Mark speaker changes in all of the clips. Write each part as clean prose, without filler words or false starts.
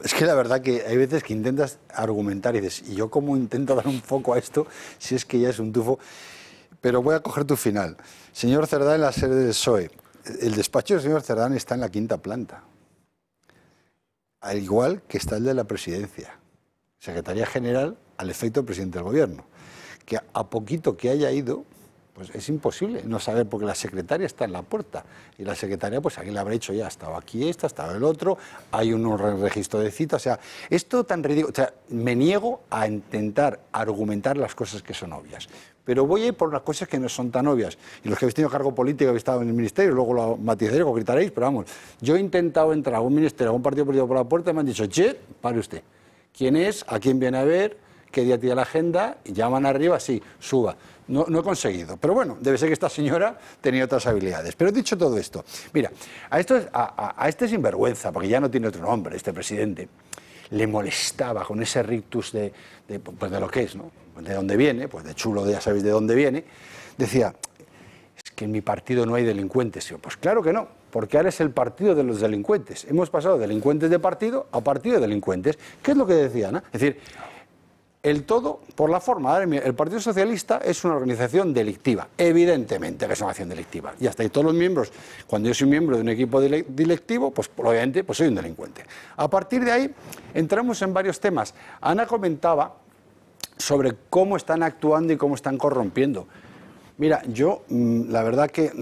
Speaker 1: Es que la verdad que hay veces que intentas argumentar y dices, ¿y yo cómo intento dar un foco a esto si es que ya es un tufo? Pero voy a coger tu final. Señor Cerdán, en la sede del PSOE. El despacho del señor Cerdán está en la 5ª planta. Al igual que está el de la presidencia. Secretaría General al efecto presidente del Gobierno. Que a poquito que haya ido, pues es imposible no saber, porque la secretaria está en la puerta. Y la secretaria, pues aquí le habrá dicho ya, estaba aquí esta, estaba el otro, hay un registro de citas. O sea, esto tan ridículo. O sea, me niego a intentar argumentar las cosas que son obvias. Pero voy a ir por las cosas que no son tan obvias. Y los que habéis tenido cargo político, habéis estado en el ministerio, luego lo matizaré o gritaréis, pero vamos, yo he intentado entrar a un ministerio, a un partido político por la puerta y me han dicho, che, pare usted. ¿Quién es? ¿A quién viene a ver? ¿Qué día tiene la agenda? Y llaman arriba, sí, suba. No he conseguido. Pero bueno, debe ser que esta señora tenía otras habilidades. Pero dicho todo esto, mira, a este sinvergüenza, porque ya no tiene otro nombre, este presidente, le molestaba con ese rictus de lo que es, ¿no? De dónde viene, pues de chulo, ya sabéis de dónde viene, decía, es que en mi partido no hay delincuentes. Y yo, pues claro que no, porque ahora es el partido de los delincuentes. Hemos pasado de delincuentes de partido a partido de delincuentes. ¿Qué es lo que decían? Es decir, el todo por la forma. El Partido Socialista es una organización delictiva, evidentemente que es una acción delictiva. Y hasta ahí todos los miembros, cuando yo soy miembro de un equipo delictivo, pues obviamente pues soy un delincuente. A partir de ahí entramos en varios temas. Ana comentaba sobre cómo están actuando y cómo están corrompiendo. Mira, yo la verdad que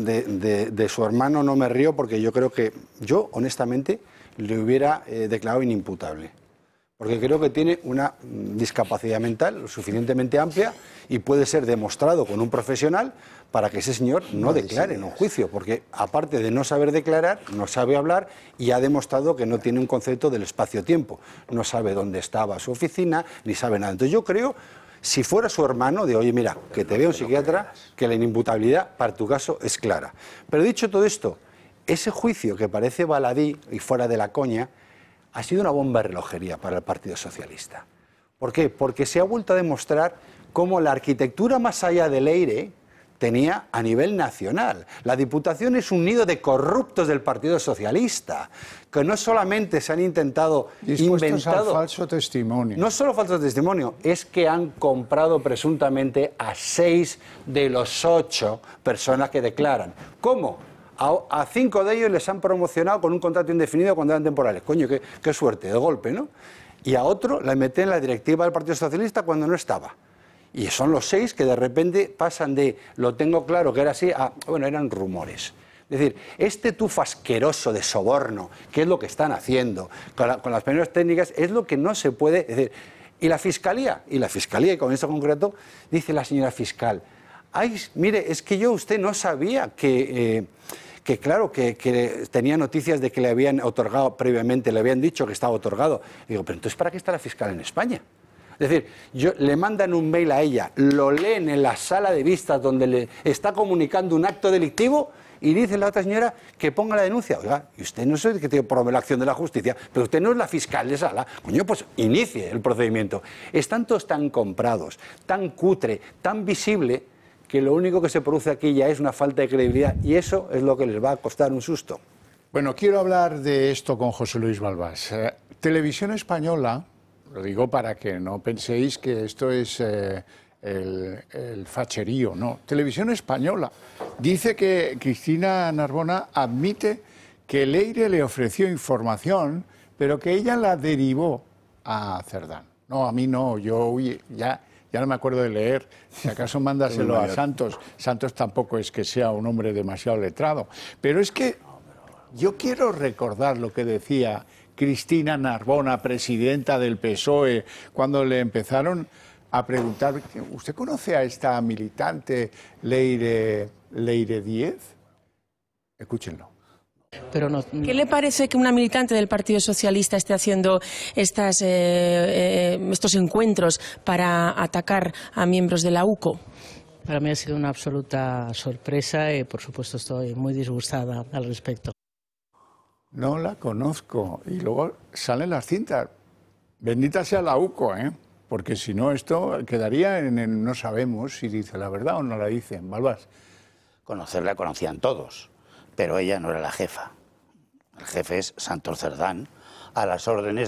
Speaker 1: de su hermano no me río, porque yo creo que yo honestamente le hubiera declarado inimputable. Porque creo que tiene una discapacidad mental lo suficientemente amplia y puede ser demostrado con un profesional para que ese señor no declare en un juicio. Porque aparte de no saber declarar, no sabe hablar y ha demostrado que no tiene un concepto del espacio-tiempo. No sabe dónde estaba su oficina, ni sabe nada. Entonces yo creo, si fuera su hermano, de oye, mira, que te vea un psiquiatra, que la inimputabilidad para tu caso es clara. Pero dicho todo esto, ese juicio que parece baladí y fuera de la coña, ha sido una bomba de relojería para el Partido Socialista. ¿Por qué? Porque se ha vuelto a demostrar cómo la arquitectura más allá del Leire tenía a nivel nacional. La Diputación es un nido de corruptos del Partido Socialista, que no solamente se han intentado
Speaker 2: al falso testimonio.
Speaker 1: No solo falso testimonio, es que han comprado presuntamente a 6 de los 8 personas que declaran. ¿Cómo? A 5 de ellos les han promocionado con un contrato indefinido cuando eran temporales. Coño, qué suerte, de golpe, ¿no? Y a otro le meten en la directiva del Partido Socialista cuando no estaba. Y son los 6 que de repente pasan de lo tengo claro que era así a, bueno, eran rumores. Es decir, este tufo asqueroso de soborno, que es lo que están haciendo con las primeras técnicas, es lo que no se puede... Es decir, y la Fiscalía, y con esto concreto, dice la señora fiscal, ay, mire, es que usted no sabía que claro, que tenía noticias de que le habían otorgado previamente, le habían dicho que estaba otorgado. Digo, pero entonces, ¿para qué está la fiscal en España? Es decir, le mandan un mail a ella, lo leen en la sala de vistas donde le está comunicando un acto delictivo y dice la otra señora que ponga la denuncia. Oiga, y usted no es el que tiene que promover la acción de la justicia, pero usted no es la fiscal de sala. Coño, pues inicie el procedimiento. Están todos tan comprados, tan cutre, tan visible, que lo único que se produce aquí ya es una falta de credibilidad y eso es lo que les va a costar un susto.
Speaker 2: Bueno, quiero hablar de esto con José Luis Balbás. Televisión Española, lo digo para que no penséis que esto es el facherío, no. Televisión Española dice que Cristina Narbona admite que Leire le ofreció información, pero que ella la derivó a Cerdán. No, a mí no, ya no me acuerdo de leer, si acaso mándaselo a Santos. Santos tampoco es que sea un hombre demasiado letrado. Pero es que yo quiero recordar lo que decía Cristina Narbona, presidenta del PSOE, cuando le empezaron a preguntar, ¿usted conoce a esta militante Leire Díez? Escúchenlo.
Speaker 3: Pero no. ¿Qué le parece que una militante del Partido Socialista esté haciendo estos encuentros para atacar a miembros de la UCO?
Speaker 4: Para mí ha sido una absoluta sorpresa y, por supuesto, estoy muy disgustada al respecto.
Speaker 2: No la conozco. Y luego salen las cintas. Bendita sea la UCO, ¿eh? Porque si no, esto quedaría en no sabemos si dice la verdad o no la dice. Balbás.
Speaker 5: Conocerla conocían todos, pero ella no era la jefa. El jefe es Santos Cerdán, a las órdenes